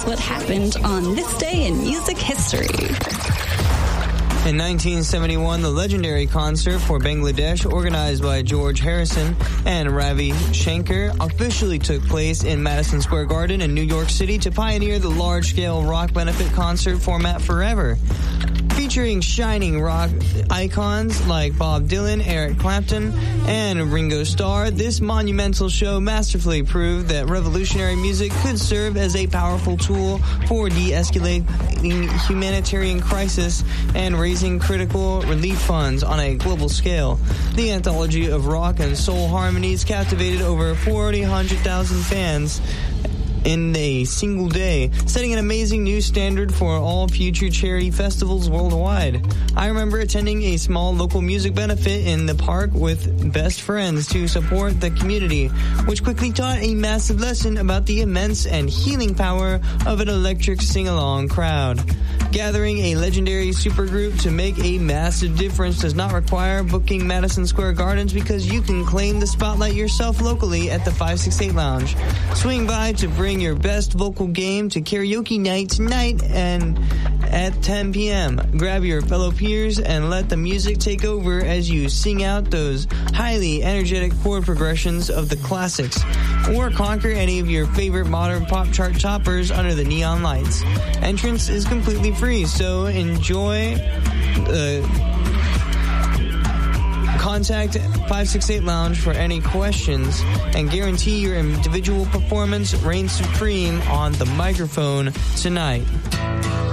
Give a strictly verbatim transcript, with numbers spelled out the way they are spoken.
what happened on this day in music history. In nineteen seventy-one, the legendary concert for Bangladesh, organized by George Harrison and Ravi Shankar, officially took place in Madison Square Garden in New York City to pioneer the large-scale rock benefit concert format forever. Featuring shining rock icons like Bob Dylan, Eric Clapton, and Ringo Starr, this monumental show masterfully proved that revolutionary music could serve as a powerful tool for de-escalating humanitarian crisis and raising critical relief funds on a global scale. The anthology of rock and soul harmonies captivated over four hundred thousand fans in a single day, setting an amazing new standard for all future charity festivals worldwide. I remember attending a small local music benefit in the park with best friends to support the community, which quickly taught a massive lesson about the immense and healing power of an electric sing-along crowd. Gathering a legendary supergroup to make a massive difference does not require booking Madison Square Gardens, because you can claim the spotlight yourself locally at the five sixty-eight Lounge. Swing by to bring your best vocal game to karaoke night tonight and at ten p.m. Grab your fellow peers and let the music take over as you sing out those highly energetic chord progressions of the classics, or conquer any of your favorite modern pop chart toppers under the neon lights. Entrance is completely free, so enjoy. Uh, Contact five sixty-eight Lounge for any questions and guarantee your individual performance reigns supreme on the microphone tonight.